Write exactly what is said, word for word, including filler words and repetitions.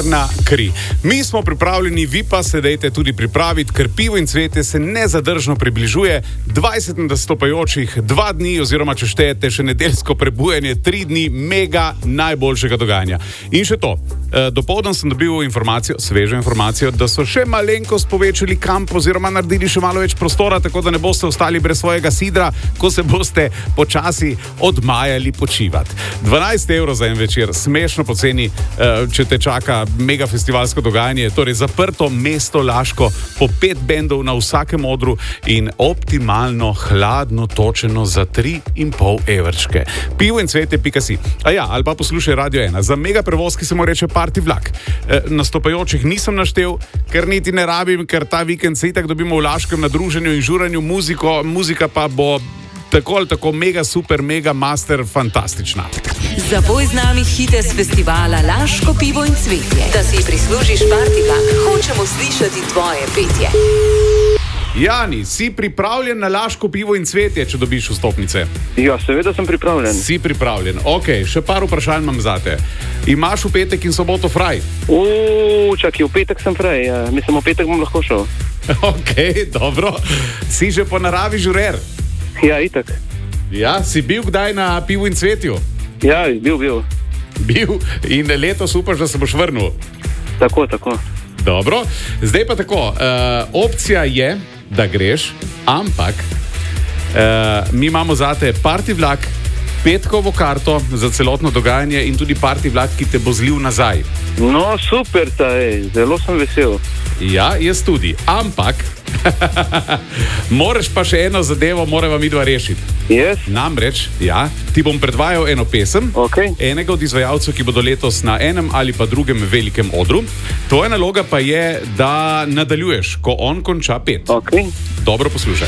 črna kri. Mi smo pripravljeni, vi pa se dejte tudi pripraviti, ker Pivo in cvetje se nezadržno približuje. dvajset nastopajočih, dva dni oziroma če štejete še nedeljsko prebujanje, tri dni mega najboljšega dogajanja. In še to, dopoldan sem dobil informacijo, svežo informacijo, da so še malenkost povečali kamp oziroma naredili še malo več prostora, tako da ne boste ostali brez svojega sidra, ko se boste počasi odmajali počivati. dvanajst evrov za en večer, smešno poceni, če te čaka mega festivalsko dogajanje, torej zaprto mesto Laško, po pet bendov na vsakem odru in optimalno hladno točeno za tri in pol evrčke. pivo in cvetje pika si. A ja, ali pa poslušaj Radio ena. Za mega prevoz, ki se mu reče Party vlak. E, nastopajočih nisem naštel, ker niti ne rabim, ker ta vikend se itak dobimo v Laškem na druženju in žuranju muziko, muzika pa bo tako ali tako mega super, mega master, fantastična. Zapoj z nami hite z festivala Laško pivo in cvetje. Da si prislužiš Party vlak, hočemo slišati tvoje petje. Jani, si pripravljen na Laško pivo in cvetje, če dobiš vstopnice? Ja, seveda sem pripravljen. Si pripravljen. Ok, še par vprašanj imam zate. Imaš v petek in soboto fraj? Uuu, čakaj, v petek sem fraj. Ja. Mislim, v petek bom lahko šel. Ok, dobro. Si že po naravi žurer? Ja, itak. Ja, si bil kdaj na pivu in cvetju? Ja, bil, bil. Bil in letos upaš, da se boš vrnil? Tako, tako. Dobro, zdaj pa tako. Uh, opcija je, da greš, ampak uh, mi imamo zate party vlak, petkovo karto za celotno dogajanje in tudi party vlak, ki te bo zlil nazaj. No, super, taj, zelo sem vesel. Ja, jaz tudi, ampak moraš pa še eno zadevo, morava midva rešiti. Yes. Namreč, ja, ti bom predvajal eno pesem, okay. Enega od izvajalcev, ki bodo letos na enem ali pa drugem velikem odru. Tvoja naloga pa je, da nadaljuješ, ko on konča pet. Okay. Dobro poslušaj.